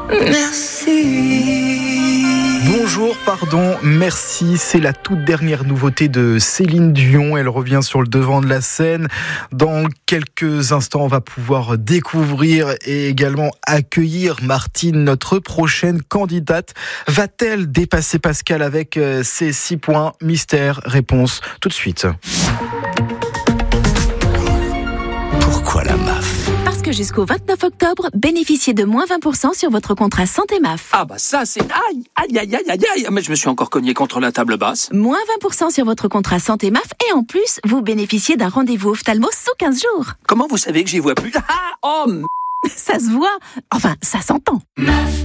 Bonjour, pardon, merci. C'est la toute dernière nouveauté de Céline Dion. Elle revient sur le devant de la scène. Dans quelques instants, on va pouvoir découvrir et également accueillir Martine, notre prochaine candidate. Va-t-elle dépasser Pascal avec ses 6 points? Mystère, réponse tout de suite. Pourquoi la MAF? Parce que jusqu'au 29 octobre, bénéficiez de moins 20% sur votre contrat santé MAF. Ah bah ça c'est... Aïe, mais je me suis encore cogné contre la table basse. Moins 20% sur votre contrat santé MAF et en plus, vous bénéficiez d'un rendez-vous ophtalmo sous 15 jours. Comment vous savez que j'y vois plus? Ça se voit, enfin ça s'entend. MAF,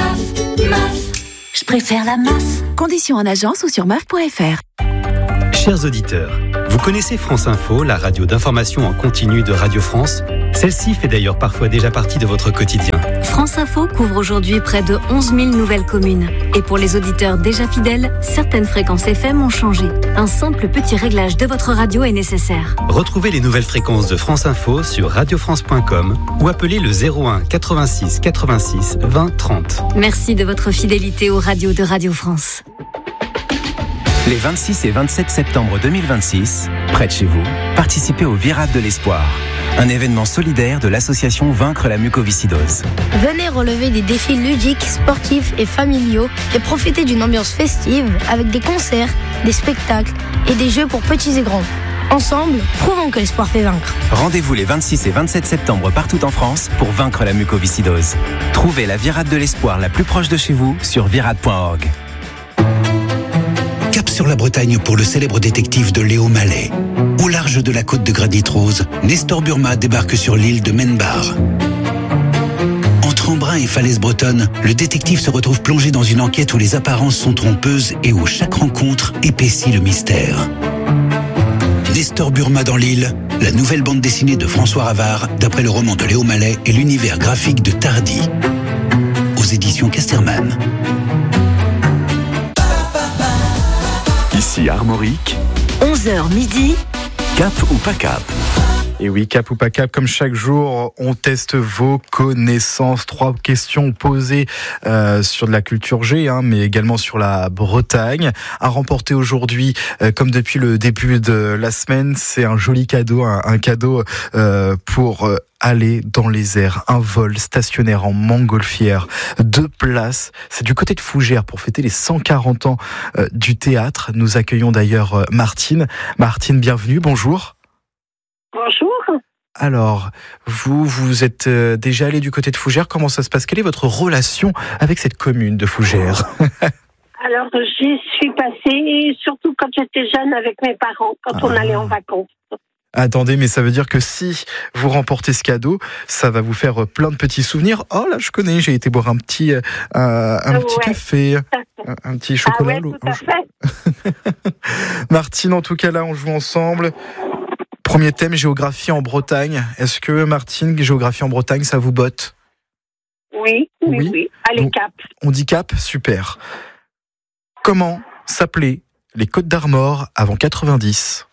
je préfère la MAF. Conditions en agence ou sur MAF.fr. Chers auditeurs, vous connaissez France Info, la radio d'information en continu de Radio France? Celle-ci fait d'ailleurs parfois déjà partie de votre quotidien. France Info couvre aujourd'hui près de 11 000 nouvelles communes. Et pour les auditeurs déjà fidèles, certaines fréquences FM ont changé. Un simple petit réglage de votre radio est nécessaire. Retrouvez les nouvelles fréquences de France Info sur radiofrance.com ou appelez le 01 86 86 20 30. Merci de votre fidélité aux radios de Radio France. Les 26 et 27 septembre 2026, près de chez vous, participez au Virade de l'Espoir, un événement solidaire de l'association Vaincre la mucoviscidose. Venez relever des défis ludiques, sportifs et familiaux et profiter d'une ambiance festive avec des concerts, des spectacles et des jeux pour petits et grands. Ensemble, prouvons que l'espoir fait vaincre. Rendez-vous les 26 et 27 septembre partout en France pour vaincre la mucoviscidose. Trouvez la Virade de l'Espoir la plus proche de chez vous sur virade.org. Cap sur la Bretagne pour le célèbre détective de Léo Mallet. Au large de la côte de Granit Rose, Nestor Burma débarque sur l'île de Menbar. Entre embruns et falaises bretonnes, le détective se retrouve plongé dans une enquête où les apparences sont trompeuses et où chaque rencontre épaissit le mystère. Nestor Burma dans l'île, la nouvelle bande dessinée de François Ravard, d'après le roman de Léo Mallet et l'univers graphique de Tardy. Aux éditions Casterman. Ici Armorique, 11h midi. Cap ou pas cap? Et oui, cap ou pas cap, comme chaque jour, on teste vos connaissances. 3 questions posées sur de la culture G, mais également sur la Bretagne. À remporter aujourd'hui, comme depuis le début de la semaine, c'est un joli cadeau, un cadeau pour aller dans les airs, un vol stationnaire en montgolfière, 2 places. C'est du côté de Fougères pour fêter les 140 ans du théâtre. Nous accueillons d'ailleurs Martine. Martine, bienvenue, bonjour. Bonjour. Alors, vous êtes déjà allé du côté de Fougères. Comment ça se passe? Quelle est votre relation avec cette commune de Fougères? Alors, j'y suis passée, surtout quand j'étais jeune avec mes parents, quand on allait en vacances. Attendez, mais ça veut dire que si vous remportez ce cadeau, ça va vous faire plein de petits souvenirs. Oh là, je connais, j'ai été boire un petit café, un petit chocolat. Tout à fait. Martine, en tout cas là, on joue ensemble. Premier thème, géographie en Bretagne. Est-ce que, Martine, géographie en Bretagne, ça vous botte? Oui. Allez, donc, Cap. On dit Cap, super. Comment s'appelaient les Côtes d'Armor avant 90?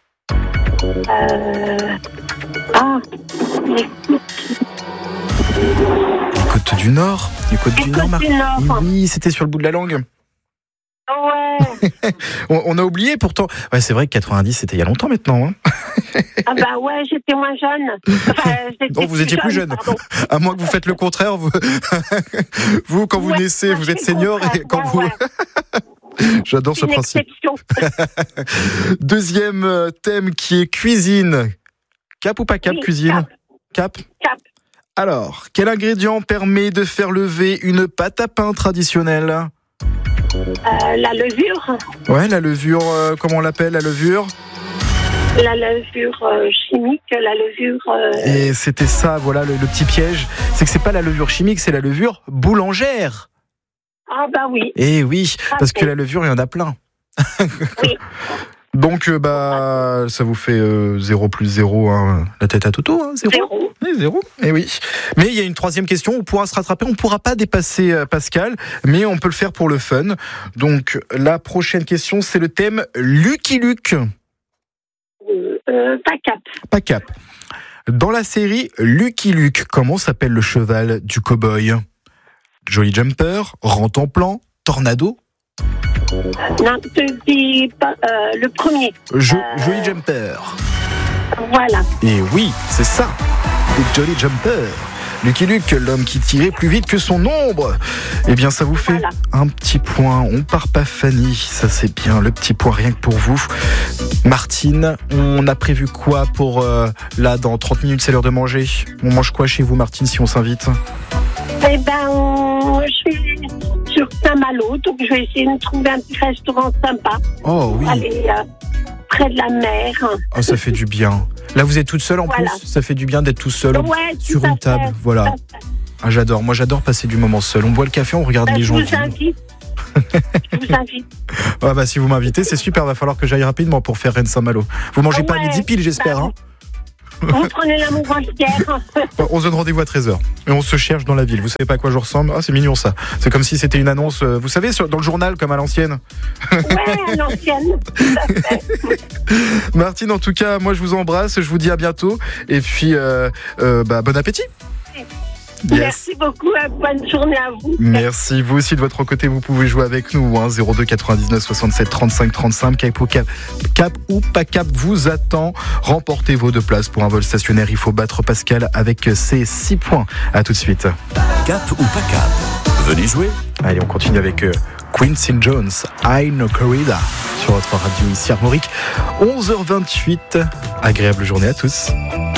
Les Côtes du Nord. Les Côtes du Nord, oui, c'était sur le bout de la langue. Ouais. On a oublié pourtant. Ouais, c'est vrai que 90, c'était il y a longtemps maintenant. Ah bah ouais, j'étais moins jeune. Enfin, non, vous étiez plus jeune. À moins que vous faites le contraire. Vous quand vous naissez, vous êtes senior et quand vous... J'adore ce principe. Deuxième thème qui est cuisine. Cap ou pas cap, cuisine? Cap. Alors, quel ingrédient permet de faire lever une pâte à pain traditionnelle? La levure. Ouais, la levure, comment on l'appelle, la levure? La levure chimique, la levure... Et c'était ça, voilà, le petit piège. C'est que c'est pas la levure chimique, c'est la levure boulangère. Ah bah oui. Et oui, parce que la levure, il y en a plein. Oui. Donc, ça vous fait 0 plus 0, la tête à Toto, 0. 0. Oui, 0, et oui. Mais il y a une troisième question, on pourra se rattraper, on ne pourra pas dépasser Pascal, mais on peut le faire pour le fun. Donc, la prochaine question, c'est le thème Lucky Luke. Pas cap. Pas cap. Dans la série Lucky Luke, comment s'appelle le cheval du cow-boy? Jolly Jumper, Rend ton plan, Tornado. Non, je dis pas, le premier. Jolly Jumper. Voilà. Et oui, c'est ça, le Jolly Jumper. Lucky Luke, l'homme qui tirait plus vite que son ombre. Eh bien, ça vous fait un petit point. On part pas Fanny, ça c'est bien, le petit point rien que pour vous. Martine, on a prévu quoi pour là, dans 30 minutes, c'est l'heure de manger. On mange quoi chez vous, Martine, si on s'invite? Eh ben, je suis sur Saint-Malo, donc je vais essayer de trouver un petit restaurant sympa. Oh oui. Aller près de la mer. Oh, ça fait du bien. Là, vous êtes toute seule en plus. Ça fait du bien d'être tout seul sur une table. Voilà. Ah, j'adore. Moi, j'adore passer du moment seul. On boit le café, on regarde les gens. Je vous invite. Ah bah, si vous m'invitez, c'est super. Va falloir que j'aille rapidement pour faire Rennes Saint-Malo. Vous mangez pas à midi pile, j'espère. Hein. Vous prenez la montgolfière. On se donne rendez-vous à 13h. Et on se cherche dans la ville. Vous savez pas à quoi je ressemble? Ah, c'est mignon ça. C'est comme si c'était une annonce, vous savez, dans le journal, comme à l'ancienne. Ouais, à l'ancienne. Martine, en tout cas, moi je vous embrasse. Je vous dis à bientôt. Et puis, bon appétit. Yes. Merci beaucoup, bonne journée à vous. Merci, vous aussi de votre côté, vous pouvez jouer avec nous, 02 99 67 35 35, Cap ou pas Cap vous attend. Remportez vos 2 places pour un vol stationnaire, il faut battre Pascal avec ses 6 points. À tout de suite. Cap ou pas Cap, venez jouer. Allez, on continue avec Quincy Jones, I Know Corrida, sur votre radio ici Armorique. 11h28, agréable journée à tous.